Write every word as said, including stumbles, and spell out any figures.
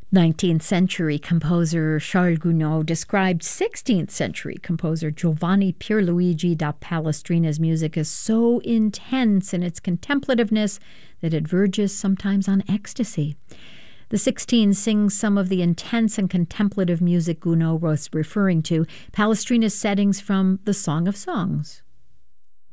nineteenth century composer Charles Gounod described sixteenth century composer Giovanni Pierluigi da Palestrina's music as so intense in its contemplativeness that it verges sometimes on ecstasy. The Sixteen sings some of the intense and contemplative music Gounod was referring to, Palestrina's settings from the Song of Songs.